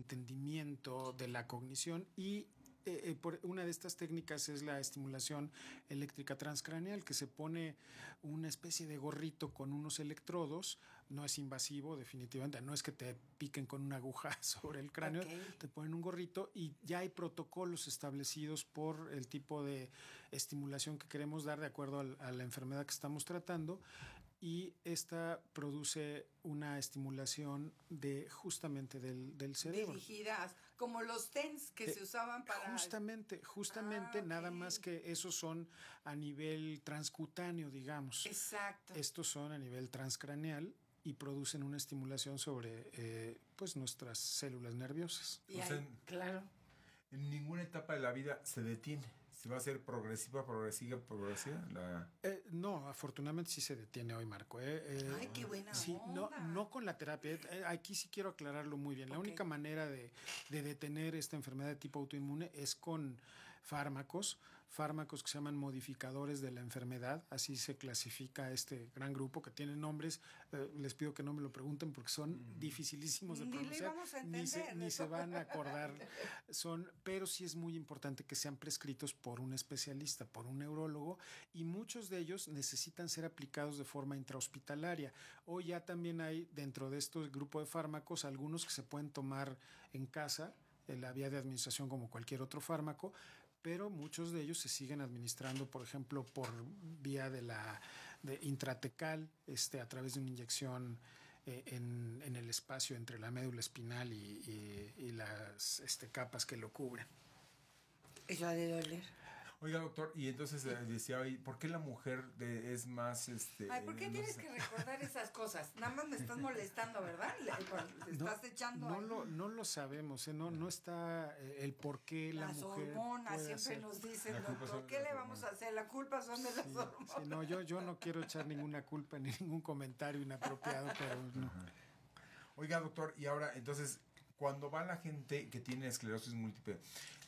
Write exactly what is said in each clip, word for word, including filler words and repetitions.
entendimiento de la cognición y Eh, eh, por una de estas técnicas es la estimulación eléctrica transcraneal, que se pone una especie de gorrito con unos electrodos. No es invasivo, definitivamente, no es que te piquen con una aguja sobre el cráneo, okay. Te ponen un gorrito y ya hay protocolos establecidos por el tipo de estimulación que queremos dar de acuerdo a, a la enfermedad que estamos tratando. Y esta produce una estimulación de justamente del, del cerebro. Dirigidas, como los TENS que eh, se usaban para... Justamente, justamente, ah, okay. Nada más que esos son a nivel transcutáneo, digamos. Exacto. Estos son a nivel transcraneal y producen una estimulación sobre eh, pues nuestras células nerviosas. Y ahí, o sea, claro. En ninguna etapa de la vida se detiene. ¿Se va a hacer progresiva, progresiva, progresiva? La... Eh, no, afortunadamente sí se detiene hoy, Marco. Eh, eh, Ay, qué buena sí, onda. No, no con la terapia. Eh, aquí sí quiero aclararlo muy bien. Okay. La única manera de, de detener esta enfermedad de tipo autoinmune es con fármacos, fármacos que se llaman modificadores de la enfermedad. Así se clasifica este gran grupo que tiene nombres. Eh, les pido que no me lo pregunten porque son mm. dificilísimos de pronunciar. Ni le vamos a entender, ni se, ni se van a acordar. Son, pero sí es muy importante que sean prescritos por un especialista, por un neurólogo, y muchos de ellos necesitan ser aplicados de forma intrahospitalaria. Hoy ya también hay dentro de este grupo de fármacos algunos que se pueden tomar en casa, en la vía de administración como cualquier otro fármaco, pero muchos de ellos se siguen administrando, por ejemplo, por vía de la de intratecal, este, a través de una inyección eh, en, en el espacio entre la médula espinal y, y, y las este, capas que lo cubren. Eso ha de doler. Oiga, doctor, y entonces eh, decía hoy, ¿por qué la mujer de, es más... este? Ay, ¿por qué no tienes sé? que recordar esas cosas? Nada más me estás molestando, ¿verdad? Le, le estás no, echando no ahí. lo No lo sabemos, ¿eh? no, no está eh, el por qué la las mujer Las hormonas siempre hacer. Nos dicen, doctor, ¿qué le vamos a hacer? La culpa son de las sí, hormonas. Sí, no, yo, yo no quiero echar ninguna culpa ni ningún comentario inapropiado, pero no. Oiga, doctor, y ahora, entonces, cuando va la gente que tiene esclerosis múltiple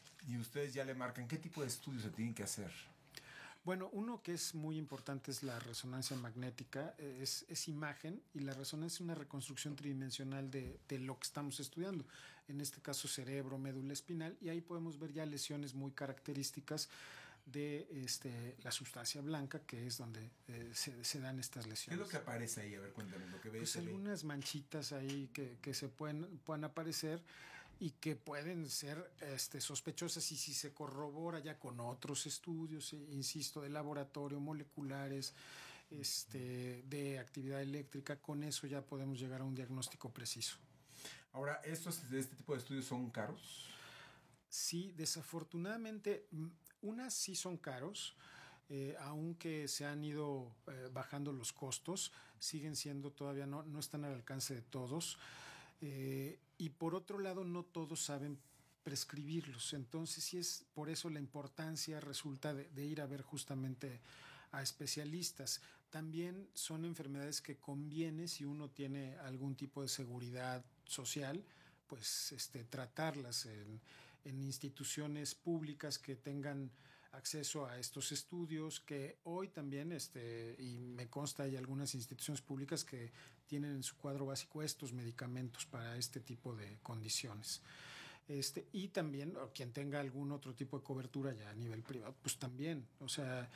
y ustedes ya le marcan, ¿qué tipo de estudios se tienen que hacer? Bueno, uno que es muy importante es la resonancia magnética, es, es imagen, y la resonancia es una reconstrucción tridimensional de, de lo que estamos estudiando, en este caso cerebro, médula espinal, y ahí podemos ver ya lesiones muy características de este, la sustancia blanca, que es donde eh, se, se dan estas lesiones. ¿Qué es lo que aparece ahí? A ver, cuéntame lo que ves. Pues algunas ve. manchitas ahí que, que se pueden, pueden aparecer y que pueden ser este, sospechosas, y si se corrobora ya con otros estudios, eh, insisto, de laboratorio, moleculares, este, de actividad eléctrica, con eso ya podemos llegar a un diagnóstico preciso. Ahora, ¿estos de este tipo de estudios son caros? Sí, desafortunadamente, unas sí son caros. Eh, aunque se han ido eh, bajando los costos, siguen siendo todavía, no, no están al alcance de todos. Eh, y por otro lado, no todos saben prescribirlos. Entonces, sí es por eso la importancia resulta de, de ir a ver justamente a especialistas. También son enfermedades que conviene, si uno tiene algún tipo de seguridad social, pues este, tratarlas en, en instituciones públicas que tengan acceso a estos estudios, que hoy también, este, y me consta, hay algunas instituciones públicas que tienen en su cuadro básico estos medicamentos para este tipo de condiciones. Este, y también o quien tenga algún otro tipo de cobertura ya a nivel privado, pues también, o sea,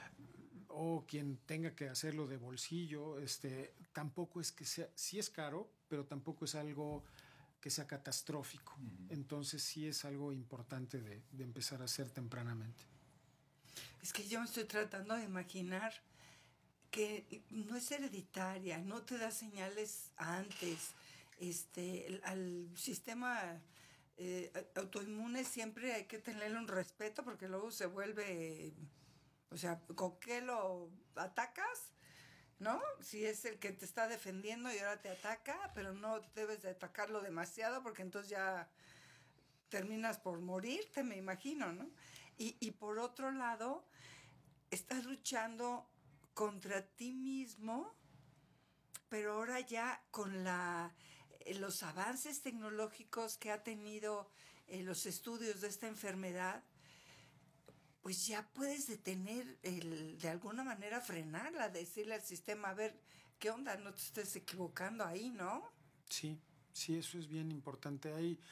o quien tenga que hacerlo de bolsillo, este, tampoco es que sea, sí es caro, pero tampoco es algo que sea catastrófico. Uh-huh. Entonces sí es algo importante de, de empezar a hacer tempranamente. Es que yo me estoy tratando de imaginar que no es hereditaria, no te da señales antes. Este, el, al sistema eh, autoinmune siempre hay que tenerle un respeto porque luego se vuelve, o sea, ¿con qué lo atacas? ¿No? Si es el que te está defendiendo y ahora te ataca, pero no debes de atacarlo demasiado porque entonces ya terminas por morirte, me imagino, ¿no? Y, y por otro lado, estás luchando contra ti mismo, pero ahora ya con la, eh, los avances tecnológicos que ha tenido eh, los estudios de esta enfermedad, pues ya puedes detener, el, de alguna manera frenarla, decirle al sistema, a ver, ¿qué onda? No te estés equivocando ahí, ¿no? Sí, sí, eso es bien importante. Hay